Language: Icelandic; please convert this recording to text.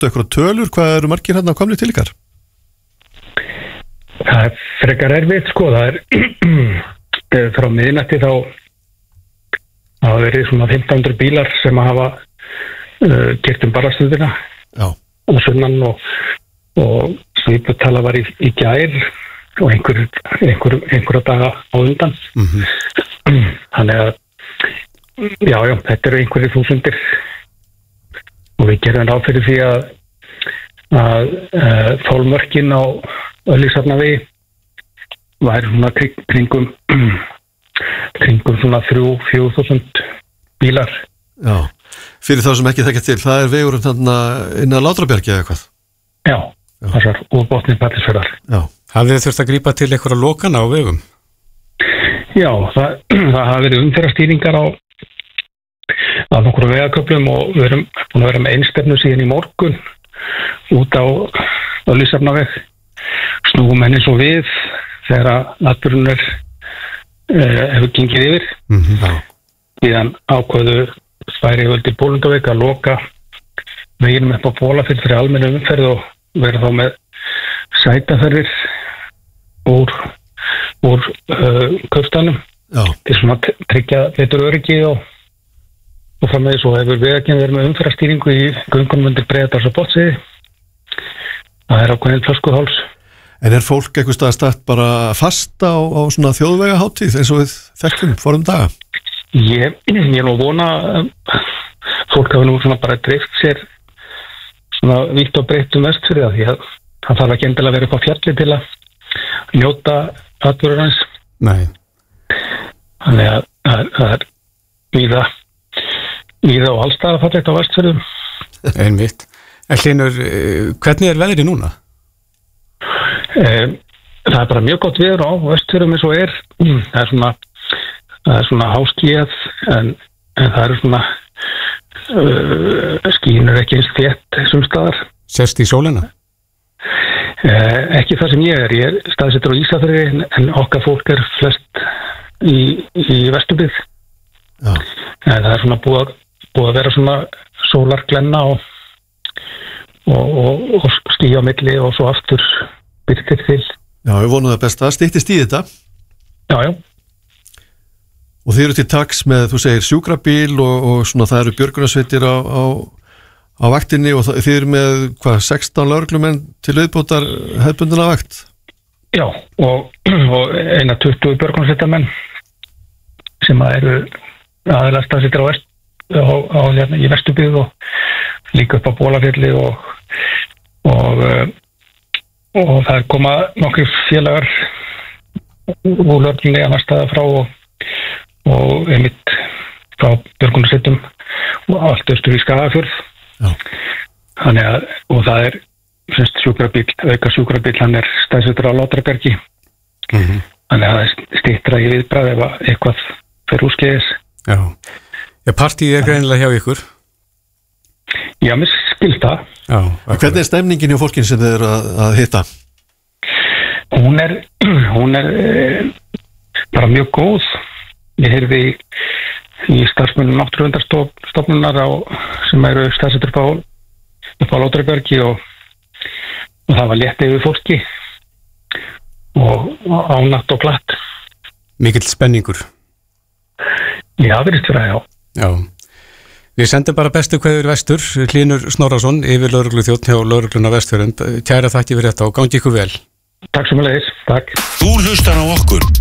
eitthvað tölur, hvað eru margir hérna komnir til ykkar? Það frekar erfitt sko, það frá miðnætti þá hafa verið svona 1500 bílar sem hafa keyrt Barðastöðina og sunnan og sviputala var í gær og einhverja daga á undan. Þannig að já, þetta eru einhverjir þúsundir og við gerum ráð fyrir því að þolmörkin á Öllisafnavegi væri svona kringum svona 3-4.000 bílar. Já, fyrir þá sem ekki þekkja til, það er vegurinn þarna inn að Látrabjargi eða eitthvað? Já, þessar úr botni Patreksfjarðar. Já. Hafið þið þurft að grípa til einhverja lokana á vegum? Já, það hafa verið umferðarstýringar á nokkru vegaköflum og við erum búin að vera með einstefnu síðan í morgun út á Öllisafnaveg. Snúum henni svo við þegar atburðurinn hefur gengið yfir. Síðan ákveðu Færeyjavík til Bolungarvík að loka veginum upp á Bolafjörð fyrir almenna umferð og vera þá með sætaferðir úr Kaupstaðnum til svona tryggja betur öryggi og framvegis og hefur Vegagerðin verið með umferðarstýringu í göngunum undir Breiðadals og Botnssvæði. Það er ákveðin flöskuháls. En er fólk eitthvað staðstætt bara fasta á svona þjóðvegahátíð eins og við þekkjum forum daga? Ég er nú vona fólk hafa nú svona bara dreift sér svona vítt og breytt Vestfirði því að það þarf ekki endilega að vera upp á fjalli til að njóta atburðarins. Nei. Þannig að það er víða og allstaða fallegt á Vestfirðum. Einmitt. En Hlynur, hvernig er veðrið núna? Það er bara mjög gott veður á Vestfjörðum eins og er. Það er svona háskýjað en það eru svona skínur ekki eins þétt sumstaðar. Sérst í sólina? Ekki það sem ég er staðsettur á Ísafirði en okkar fólk er flest í Vesturbyggð. Það er svona búið að vera svona sólarglenna og skýja á milli og svo aftur byrtir til. Já, við vonum það besta. Styttist í þetta? Já. Og þið eru til taks með, þú segir, sjúkrabíl og svona það eru björgunarsveitir á vaktinni og þið eru með, 16 lögreglumenn til viðbótar hefðbundina vakt? Já, og eina 20 björgunarsveitarmenn sem eru aðeins staðsettir í Vesturbyggð og líka upp á Bolafjalli og það koma nokkrir félagar úr lögreglunni annars staðar frá og einmitt frá björgunarsveitum og allt austur í Skagafjörð. Þannig að, og það er sjúkrabíll, sjúkrabíll, hann er staðsettur á Látrabjargi. Þannig að það er styttra í viðbragð ef eitthvað fer úrskeiðis. Já, partíið er greinilega hjá ykkur. Já, mér skilst það. Hvernig er stemningin hjá fólkin sem þið eru að hitta? Hún er bara mjög góð. Ég heyrði í starfsmönnum náttúruverndarstofnunar sem eru staðsettir upp á Látrabjargi og það var létt yfir fólki og ánægt og glatt. Mikill spenningur. Já, virðist vera, já. Við sendum bara bestu kveður vestur, Hlynur Snorrason, yfirlögregluþjónn hjá lögregluna Vestfjörðum. Kæra þakki fyrir þetta og gangi ykkur vel. Takk sömuleiðis, takk. Þú hlustar á okkur